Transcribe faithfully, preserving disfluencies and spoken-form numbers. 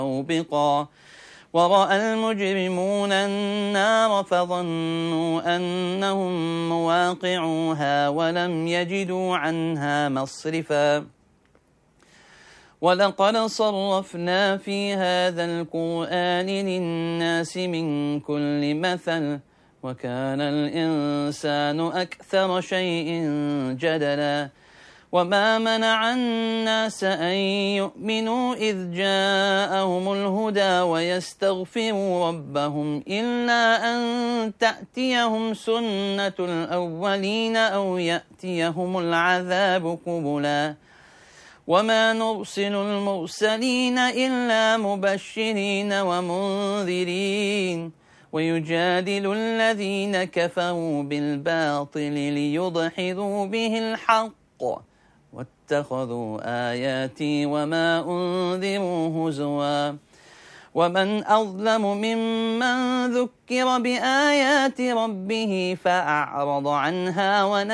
موبقا ورأى المجرمون النار فظنوا أنهم مواقعوها ولم يجدوا عنها مصرفا ولقد صرفنا في هذا القرآن للناس من كل مثل وكان الإنسان أكثر شيء جدلا وما منع الناس أن يؤمنوا إذ جاءهم الهدى ويستغفروا ربهم إلا أن تأتيهم سنة الأولين أو يأتيهم العذاب قبلا وما نرسل المرسلين إلا مبشرين ومنذرين ويجادل الذين كفروا بالباطل ليضحضوا به الحق واتخذوا آياتي وما أنذروا هزوا ومن أظلم ممن ذكر بآيات ربه فأعرض عنها ونسى